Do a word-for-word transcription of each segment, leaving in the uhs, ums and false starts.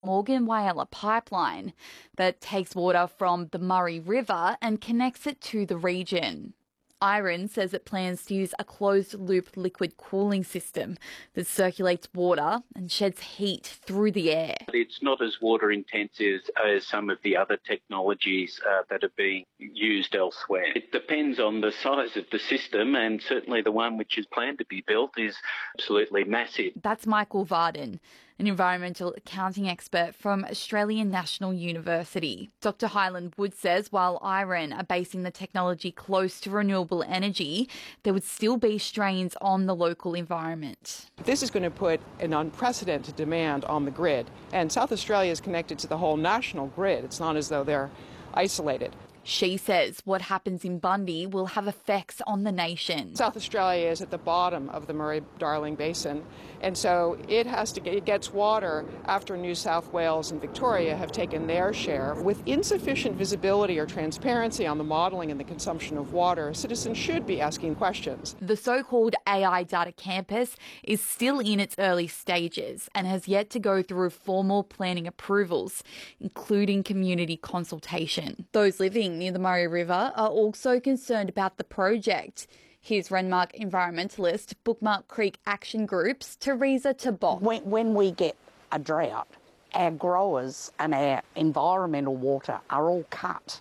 Morgan Whyalla pipeline that takes water from the Murray River and connects it to the region. Iron says it plans to use a closed-loop liquid cooling system that circulates water and sheds heat through the air. It's not as water-intensive as some of the other technologies uh, that are being used elsewhere. It depends on the size of the system, and certainly the one which is planned to be built is absolutely massive. That's Michael Varden, an environmental accounting expert from Australian National University. Doctor Highland Wood says while Iron are basing the technology close to renewable energy, there would still be strains on the local environment. This is going to put an unprecedented demand on the grid, and South Australia is connected to the whole national grid. It's not as though they're isolated. She says what happens in Bundy will have effects on the nation. South Australia is at the bottom of the Murray-Darling Basin, and so it has to get, it gets water after New South Wales and Victoria have taken their share. With insufficient visibility or transparency on the modelling and the consumption of water, citizens should be asking questions. The so-called A I Data Campus is still in its early stages and has yet to go through formal planning approvals, including community consultation. Those living near the Murray River are also concerned about the project. Here's Renmark environmentalist Bookmark Creek Action Group's Teresa Tabot. When, when we get a drought, our growers and our environmental water are all cut.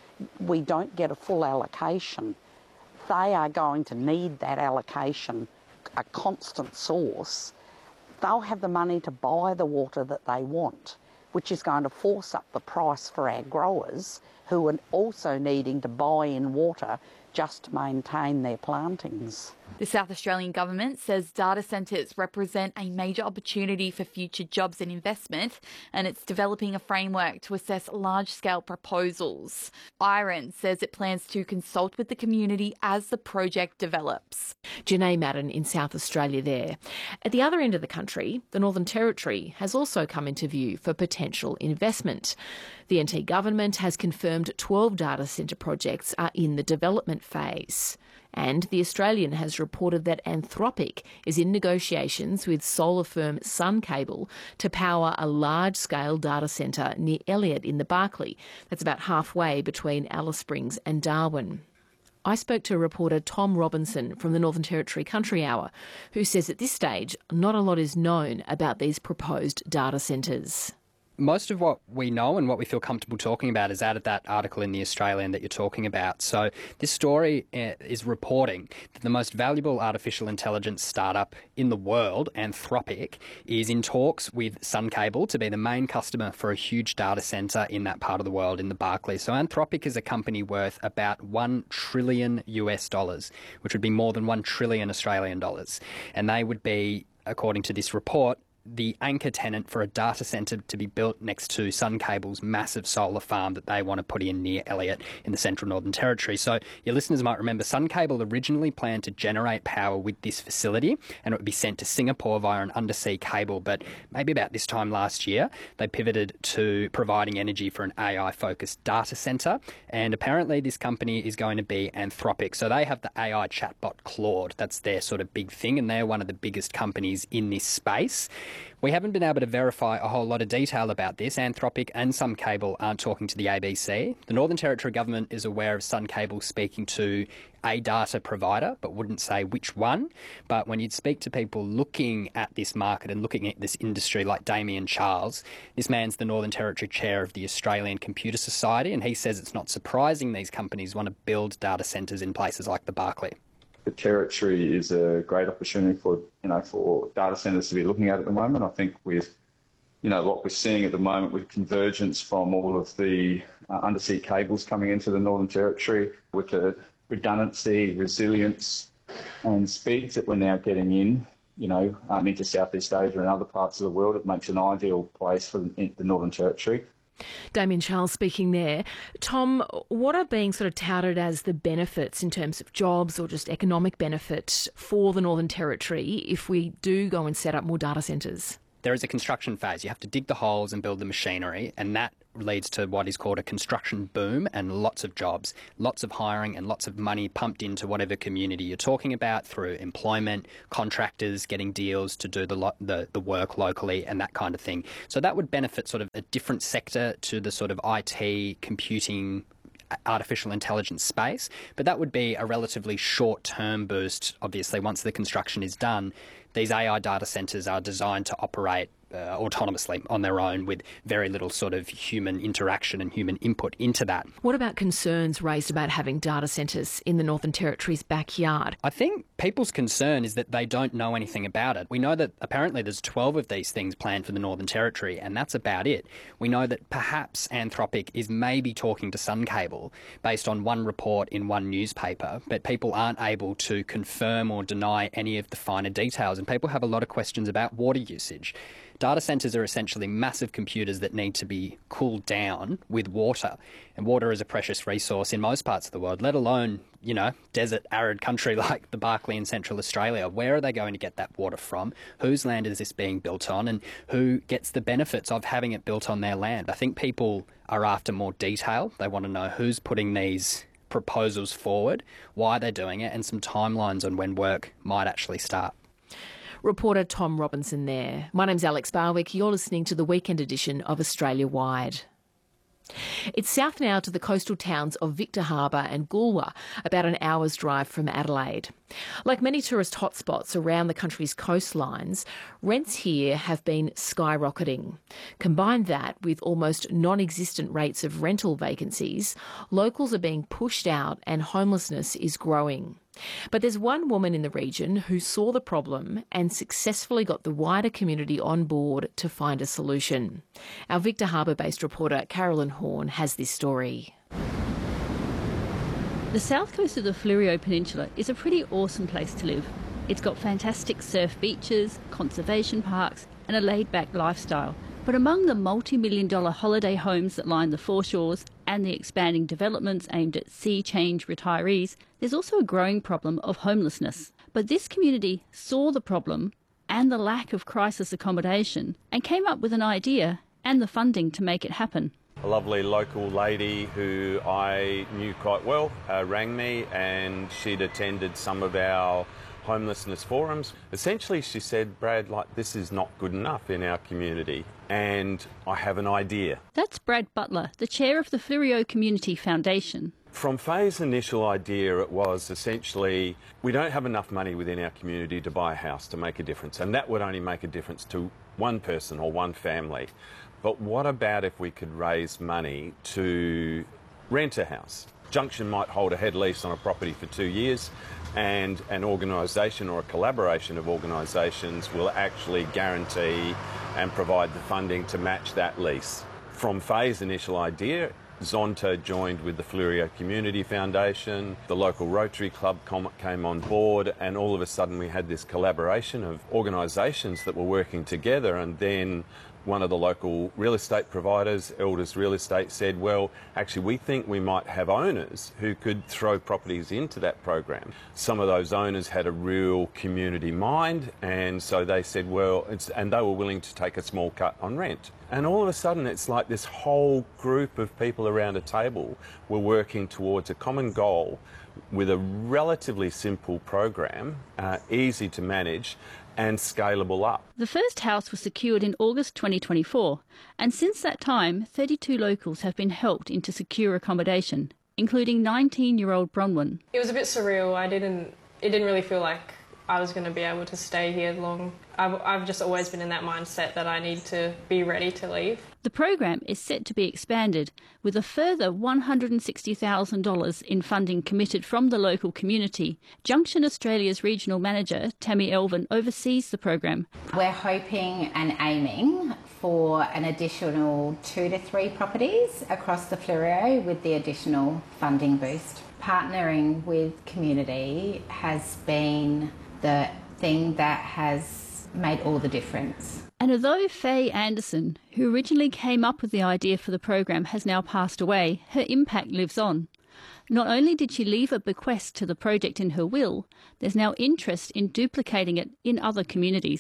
We don't get a full allocation. They are going to need that allocation, a constant source. They'll have the money to buy the water that they want, which is going to force up the price for our growers, who are also needing to buy in water just to maintain their plantings. The South Australian government says data centres represent a major opportunity for future jobs and investment, and it's developing a framework to assess large-scale proposals. Iron says it plans to consult with the community as the project develops. Janae Madden in South Australia there. At the other end of the country, the Northern Territory has also come into view for potential investment. The N T government has confirmed twelve data centre projects are in the development phase. And The Australian has reported that Anthropic is in negotiations with solar firm Suncable to power a large-scale data centre near Elliott in the Barkly. That's about halfway between Alice Springs and Darwin. I spoke to reporter Tom Robinson from the Northern Territory Country Hour, who says at this stage not a lot is known about these proposed data centres. Most of what we know and what we feel comfortable talking about is out of that article in The Australian that you're talking about. So this story is reporting that the most valuable artificial intelligence startup in the world, Anthropic, is in talks with Suncable to be the main customer for a huge data centre in that part of the world, in the Barkly. So Anthropic is a company worth about one trillion US dollars, which would be more than one trillion Australian dollars. And they would be, according to this report, the anchor tenant for a data centre to be built next to Suncable's massive solar farm that they want to put in near Elliott in the Central Northern Territory. So your listeners might remember Suncable originally planned to generate power with this facility, and it would be sent to Singapore via an undersea cable, but maybe about this time last year they pivoted to providing energy for an A I-focused data centre, and apparently this company is going to be Anthropic. So they have the A I chatbot Claude. That's their sort of big thing, and they're one of the biggest companies in this space. We haven't been able to verify a whole lot of detail about this. Anthropic and Suncable aren't talking to the A B C. The Northern Territory government is aware of Suncable speaking to a data provider, but wouldn't say which one. But when you'd speak to people looking at this market and looking at this industry, like Damien Charles, this man's the Northern Territory chair of the Australian Computer Society, and he says it's not surprising these companies want to build data centres in places like the Barkly. The Territory is a great opportunity for, you know, for data centres to be looking at at the moment. I think with, you know, what we're seeing at the moment with convergence from all of the uh, undersea cables coming into the Northern Territory, with the redundancy, resilience and speeds that we're now getting in, you know, um, into Southeast Asia and other parts of the world, it makes an ideal place for the, the Northern Territory. Damien Charles speaking there. Tom, what are being sort of touted as the benefits in terms of jobs or just economic benefit for the Northern Territory if we do go and set up more data centres? there is a construction phase. You have to dig the holes and build the machinery, and that leads to what is called a construction boom and lots of jobs, lots of hiring and lots of money pumped into whatever community you're talking about through employment, contractors getting deals to do the, lo- the the work locally and that kind of thing. So that would benefit sort of a different sector to the sort of I T, computing, artificial intelligence space, but that would be a relatively short-term boost. Obviously, once the construction is done, these A I data centres are designed to operate Uh, autonomously on their own with very little sort of human interaction and human input into that. What about concerns raised about having data centres in the Northern Territory's backyard? I think people's concern is that they don't know anything about it. We know that apparently there's twelve of these things planned for the Northern Territory, and that's about it. We know that perhaps Anthropic is maybe talking to Suncable based on one report in one newspaper, but people aren't able to confirm or deny any of the finer details, and people have a lot of questions about water usage. Data centres are essentially massive computers that need to be cooled down with water. And water is a precious resource in most parts of the world, let alone, you know, desert, arid country like the Barkly in Central Australia. Where are they going to get that water from? Whose land is this being built on? And who gets the benefits of having it built on their land? I think people are after more detail. They want to know who's putting these proposals forward, why they're doing it, and some timelines on when work might actually start. Reporter Tom Robinson there. My name's Alex Barwick. You're listening to the weekend edition of Australia Wide. It's south now to the coastal towns of Victor Harbor and Goolwa, about an hour's drive from Adelaide. Like many tourist hotspots around the country's coastlines, rents here have been skyrocketing. Combine that with almost non-existent rates of rental vacancies, locals are being pushed out and homelessness is growing. But there's one woman in the region who saw the problem and successfully got the wider community on board to find a solution. Our Victor Harbor-based reporter Carolyn Horn has this story. The south coast of the Fleurieu Peninsula is a pretty awesome place to live. It's got fantastic surf beaches, conservation parks and a laid-back lifestyle. But among the multi-million dollar holiday homes that line the foreshores and the expanding developments aimed at sea change retirees, there's also a growing problem of homelessness. But this community saw the problem and the lack of crisis accommodation and came up with an idea and the funding to make it happen. A lovely local lady who I knew quite well uh, rang me, and she'd attended some of our homelessness forums. Essentially, she said, Brad, like, this is not good enough in our community, and I have an idea. That's Brad Butler, the chair of the Fleurieu Community Foundation. From Faye's initial idea, it was essentially, we don't have enough money within our community to buy a house to make a difference, and that would only make a difference to one person or one family. But what about if we could raise money to rent a house? Junction might hold a head lease on a property for two years and an organisation or a collaboration of organisations will actually guarantee and provide the funding to match that lease. From Faye's initial idea, Zonta joined with the Fleurieu Community Foundation, the local Rotary Club came on board, and all of a sudden we had this collaboration of organisations that were working together. And then one of the local real estate providers, Elders Real Estate, said, well, actually we think we might have owners who could throw properties into that program. Some of those owners had a real community mind, and so they said, well, it's, and they were willing to take a small cut on rent. And all of a sudden it's like this whole group of people around a table were working towards a common goal with a relatively simple program, uh, easy to manage and scalable up. The first house was secured in August twenty twenty-four, and since that time, thirty-two locals have been helped into secure accommodation, including nineteen-year-old Bronwyn. It was a bit surreal. I didn't, it didn't really feel like I was going to be able to stay here long. I've, I've just always been in that mindset that I need to be ready to leave. The program is set to be expanded with a further one hundred sixty thousand dollars in funding committed from the local community. Junction Australia's regional manager, Tammy Elvin, oversees the program. We're hoping and aiming for an additional two to three properties across the Fleurieu with the additional funding boost. Partnering with community has been the thing that has made all the difference. And although Faye Anderson, who originally came up with the idea for the program, has now passed away, her impact lives on. Not only did she leave a bequest to the project in her will, there's now interest in duplicating it in other communities.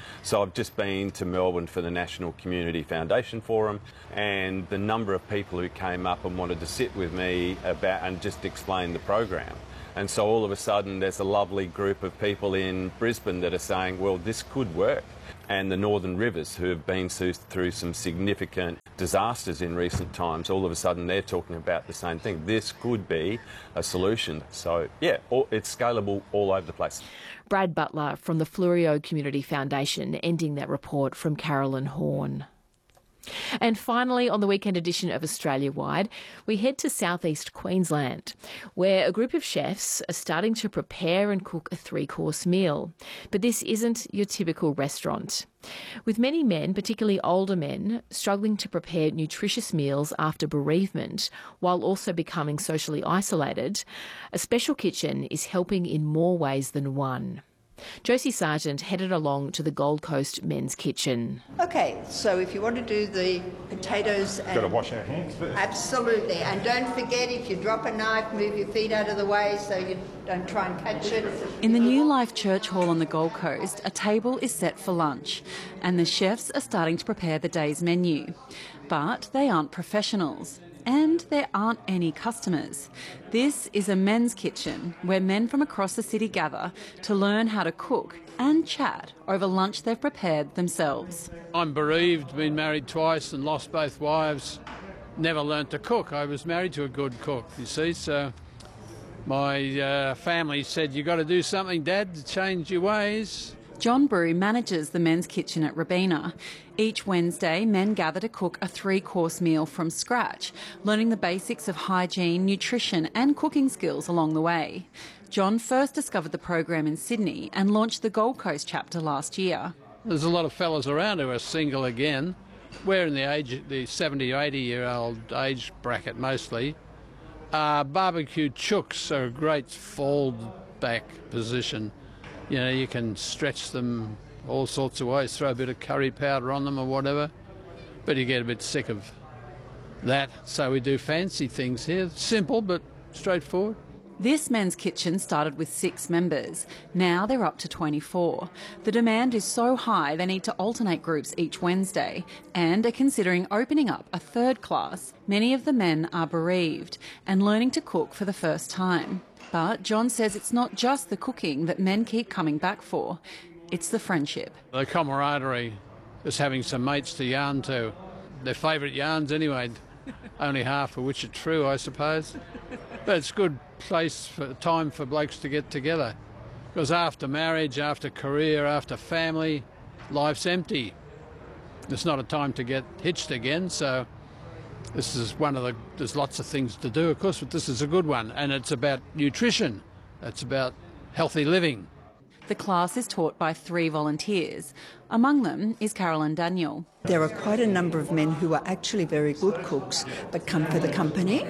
So I've just been to Melbourne for the National Community Foundation Forum, and the number of people who came up and wanted to sit with me about and just explain the program. And so all of a sudden there's a lovely group of people in Brisbane that are saying, well, this could work. And the Northern Rivers, who have been through some significant disasters in recent times, all of a sudden they're talking about the same thing. This could be a solution. So, yeah, it's scalable all over the place. Brad Butler from the Fleurieu Community Foundation, ending that report from Carolyn Horn. And finally, on the weekend edition of Australia Wide, we head to southeast Queensland, where a group of chefs are starting to prepare and cook a three-course meal. But this isn't your typical restaurant. With many men, particularly older men, struggling to prepare nutritious meals after bereavement while also becoming socially isolated, a special kitchen is helping in more ways than one. Josie Sargent headed along to the Gold Coast Men's Kitchen. Okay, so if you want to do the potatoes... and got to wash our hands first. Absolutely, and don't forget, if you drop a knife, move your feet out of the way so you don't try and catch it. In the New Life Church Hall on the Gold Coast, a table is set for lunch, and the chefs are starting to prepare the day's menu. But they aren't professionals. And there aren't any customers. This is a men's kitchen where men from across the city gather to learn how to cook and chat over lunch they've prepared themselves. I'm bereaved, been married twice and lost both wives. Never learnt to cook. I was married to a good cook, you see, so my uh, family said, you've got to do something, Dad, to change your ways. John Brew manages the men's kitchen at Robina. Each Wednesday, men gather to cook a three-course meal from scratch, learning the basics of hygiene, nutrition and cooking skills along the way. John first discovered the program in Sydney and launched the Gold Coast chapter last year. There's a lot of fellas around who are single again. We're in the age, the seventy, eighty-year-old age bracket mostly. Uh, barbecue chooks are a great fold-back position. You know, you can stretch them all sorts of ways, throw a bit of curry powder on them or whatever, but you get a bit sick of that. So we do fancy things here. Simple but straightforward. This men's kitchen started with six members. Now they're up to twenty-four. The demand is so high they need to alternate groups each Wednesday and are considering opening up a third class. Many of the men are bereaved and learning to cook for the first time. But John says it's not just the cooking that men keep coming back for, it's the friendship. The camaraderie, just having some mates to yarn to. Their favourite yarns anyway, only half of which are true, I suppose. But it's a good place, for time for blokes to get together. Because after marriage, after career, after family, life's empty. It's not a time to get hitched again, so this is one of the, there's lots of things to do, of course, but this is a good one. And it's about nutrition. It's about healthy living. The class is taught by three volunteers. Among them is Carolyn Daniel. There are quite a number of men who are actually very good cooks but come for the company.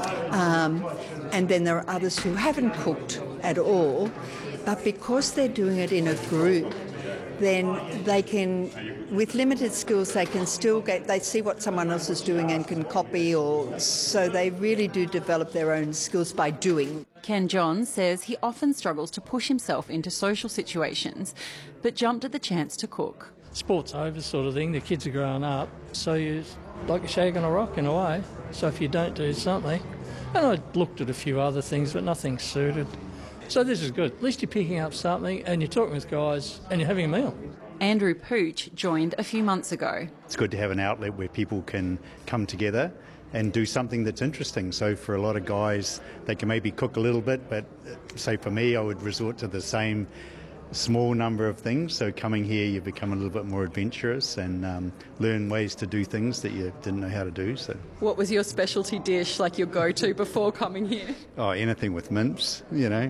Um, and then there are others who haven't cooked at all, but because they're doing it in a group, then they can, with limited skills, they can still get, they see what someone else is doing and can copy, or so they really do develop their own skills by doing. Ken Johns says he often struggles to push himself into social situations, but jumped at the chance to cook. Sport's over sort of thing, the kids are growing up, so you're like a shag on a rock in a way. So if you don't do something, and I looked at a few other things, but nothing suited. So this is good. At least you're picking up something and you're talking with guys and you're having a meal. Andrew Pooch joined a few months ago. It's good to have an outlet where people can come together and do something that's interesting. So for a lot of guys, they can maybe cook a little bit, but say for me, I would resort to the same small number of things. So coming here, you become a little bit more adventurous and um, learn ways to do things that you didn't know how to do. So, what was your specialty dish, like your go-to before coming here? Oh, anything with mince, you know.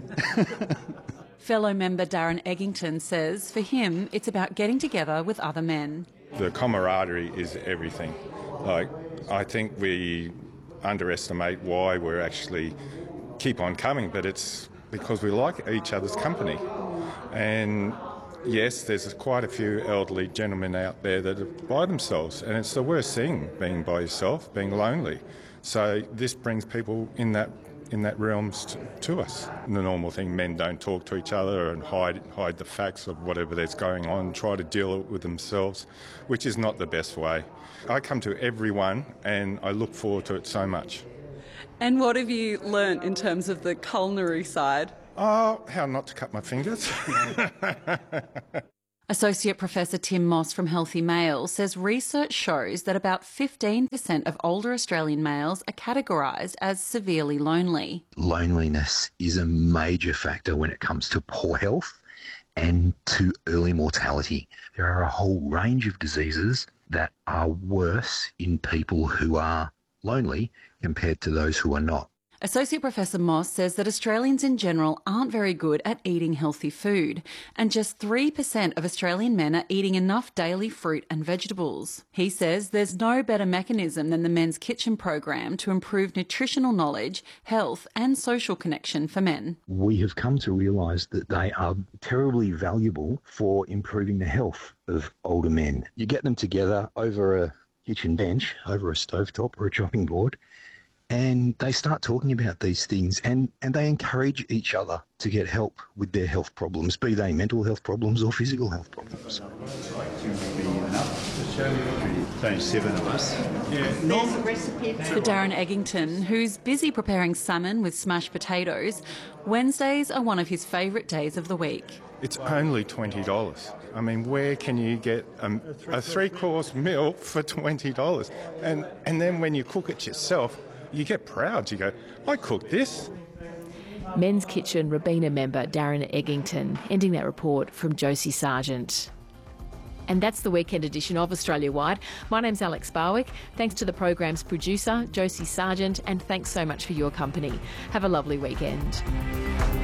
Fellow member Darren Eggington says for him, it's about getting together with other men. The camaraderie is everything. Like, I think we underestimate why we're actually keep on coming, but it's because we like each other's company. And yes, there's quite a few elderly gentlemen out there that are by themselves, and it's the worst thing, being by yourself, being lonely. So this brings people in that in that realms to, to us. The normal thing, men don't talk to each other and hide hide the facts of whatever there's going on, try to deal with themselves, which is not the best way. I come to everyone and I look forward to it so much. And what have you learnt in terms of the culinary side? Oh, how not to cut my fingers. Associate Professor Tim Moss from Healthy Male says research shows that about fifteen percent of older Australian males are categorised as severely lonely. Loneliness is a major factor when it comes to poor health and to early mortality. There are a whole range of diseases that are worse in people who are lonely compared to those who are not. Associate Professor Moss says that Australians in general aren't very good at eating healthy food, and just three percent of Australian men are eating enough daily fruit and vegetables. He says there's no better mechanism than the Men's Kitchen program to improve nutritional knowledge, health and social connection for men. We have come to realise that they are terribly valuable for improving the health of older men. You get them together over a kitchen bench, over a stovetop or a chopping board, and they start talking about these things and, and they encourage each other to get help with their health problems, be they mental health problems or physical health problems. There's seven of us. For Darren Eggington, who's busy preparing salmon with smashed potatoes, Wednesdays are one of his favourite days of the week. It's only twenty dollars. I mean, where can you get a, a three-course meal for twenty dollars? And, and then when you cook it yourself, you get proud. You go, I cooked this. Men's Kitchen Robina member Darren Eggington, ending that report from Josie Sargent. And that's the weekend edition of Australia Wide. My name's Alex Barwick. Thanks to the program's producer, Josie Sargent, and thanks so much for your company. Have a lovely weekend.